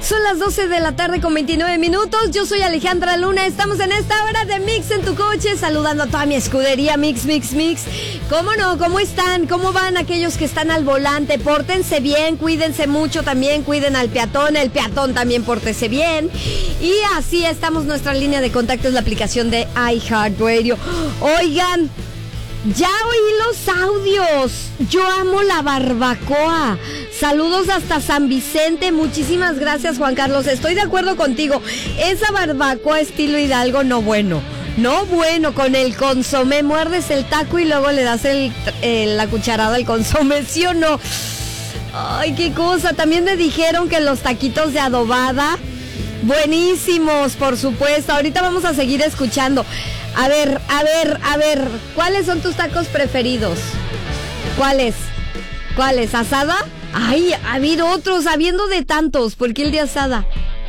Son las 12 de la tarde con 29 minutos. Yo soy Alejandra Luna. Estamos en esta hora de Mix en tu coche, saludando a toda mi escudería Mix. ¿Cómo no? ¿Cómo están? ¿Cómo van aquellos que están al volante? Pórtense bien, cuídense mucho también, cuiden al peatón. El peatón también pórtese bien. Y así estamos. Nuestra línea de contacto es la aplicación de iHeartRadio. Oigan, ya oí los audios. Yo amo la barbacoa. Saludos hasta San Vicente. Muchísimas gracias, Juan Carlos. Estoy de acuerdo contigo. Esa barbacoa estilo Hidalgo, no bueno. No bueno, con el consomé. Muerdes el taco y luego le das la cucharada al consomé, ¿sí o no? Ay, qué cosa. También me dijeron que los taquitos de adobada, buenísimos, por supuesto. Ahorita vamos a seguir escuchando. A ver, ¿cuáles son tus tacos preferidos? ¿Cuáles? ¿Asada? Ay, ha habido otros, habiendo de tantos. ¿Por qué el de asada?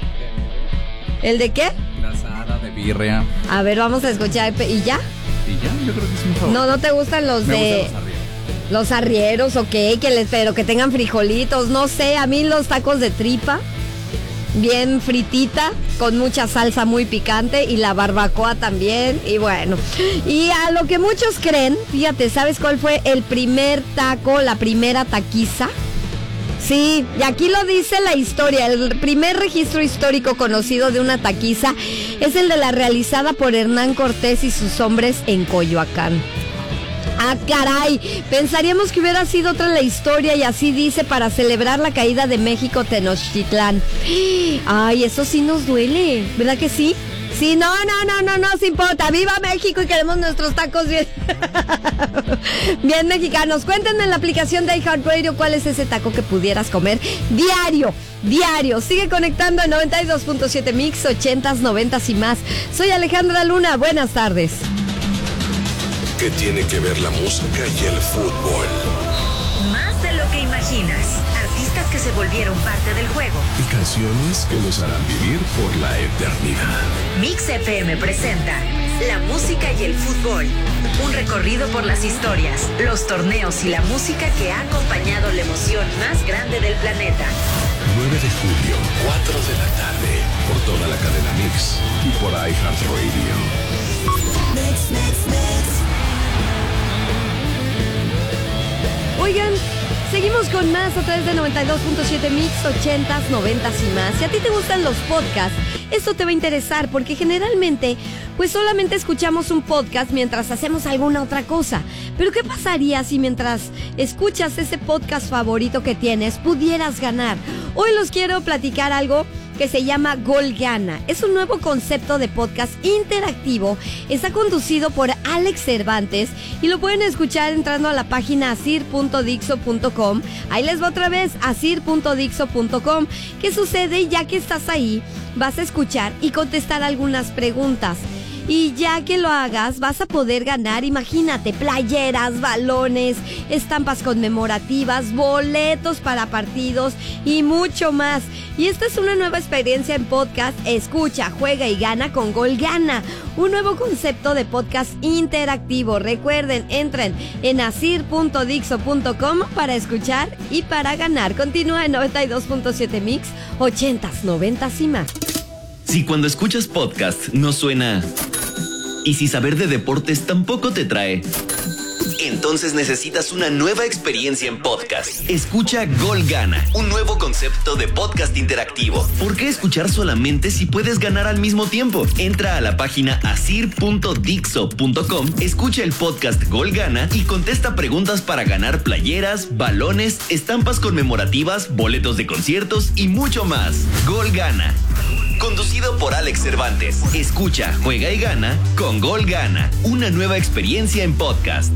¿El de qué? La asada, de birria. A ver, vamos a escuchar. ¿Y ya? Yo creo que es mi favorito. ¿No te gustan los los arrieros, ok, pero que tengan frijolitos? No sé, a mí los tacos de tripa, bien fritita, con mucha salsa muy picante, y la barbacoa también, y bueno. Y a lo que muchos creen, fíjate, ¿sabes cuál fue el primer taco, la primera taquiza? Sí, y aquí lo dice la historia. El primer registro histórico conocido de una taquiza es el de la realizada por Hernán Cortés y sus hombres en Coyoacán. ¡Ah, caray! Pensaríamos que hubiera sido otra la historia, y así dice: para celebrar la caída de México Tenochtitlán. Ay, eso sí nos duele, ¿verdad que sí? Sí, no se importa. ¡Viva México! Y queremos nuestros tacos bien bien mexicanos. Cuéntenme en la aplicación de iHeartRadio cuál es ese taco que pudieras comer diario. Sigue conectando en 92.7 Mix, 80s, 90s y más. Soy Alejandra Luna. Buenas tardes. ¿Qué tiene que ver la música y el fútbol? Más de lo que imaginas. Artistas que se volvieron parte del juego. Y canciones que nos harán vivir por la eternidad. Mix FM presenta la música y el fútbol. Un recorrido por las historias, los torneos y la música que ha acompañado la emoción más grande del planeta. 9 de julio, 4 de la tarde, por toda la cadena Mix y por iHeartRadio. Mix. Oigan, seguimos con más a través de 92.7 Mix, 80s, 90s y más. Si a ti te gustan los podcasts, esto te va a interesar, porque generalmente pues solamente escuchamos un podcast mientras hacemos alguna otra cosa. Pero ¿qué pasaría si mientras escuchas ese podcast favorito que tienes pudieras ganar? Hoy los quiero platicar algo que se llama Gol Gana. Es un nuevo concepto de podcast interactivo. Está conducido por Alex Cervantes y lo pueden escuchar entrando a la página asir.dixo.com. Ahí les va otra vez, asir.dixo.com. ¿Qué sucede? Ya que estás ahí, vas a escuchar y contestar algunas preguntas. Y ya que lo hagas, vas a poder ganar, imagínate, playeras, balones, estampas conmemorativas, boletos para partidos y mucho más. Y esta es una nueva experiencia en podcast. Escucha, juega y gana con Gol Gana, un nuevo concepto de podcast interactivo. Recuerden, entren en asir.dixo.com para escuchar y para ganar. Continúa en 92.7 Mix, 80s, 90s y más. Si cuando escuchas podcast no suena, y si saber de deportes tampoco te trae, entonces necesitas una nueva experiencia en podcast. Escucha Gol Gana, un nuevo concepto de podcast interactivo. ¿Por qué escuchar solamente si puedes ganar al mismo tiempo? Entra a la página asir.dixo.com, escucha el podcast Gol Gana y contesta preguntas para ganar playeras, balones, estampas conmemorativas, boletos de conciertos y mucho más. Gol Gana, conducido por Alex Cervantes. Escucha, juega y gana con Gol Gana, una nueva experiencia en podcast.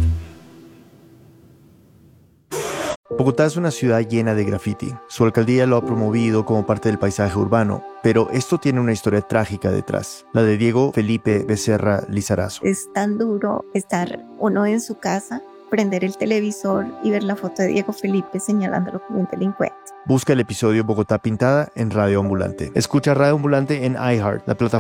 Bogotá es una ciudad llena de graffiti. Su alcaldía lo ha promovido como parte del paisaje urbano, pero esto tiene una historia trágica detrás, la de Diego Felipe Becerra Lizarazo. Es tan duro estar uno en su casa, prender el televisor y ver la foto de Diego Felipe señalándolo como un delincuente. Busca el episodio Bogotá Pintada en Radio Ambulante. Escucha Radio Ambulante en iHeart, la plataforma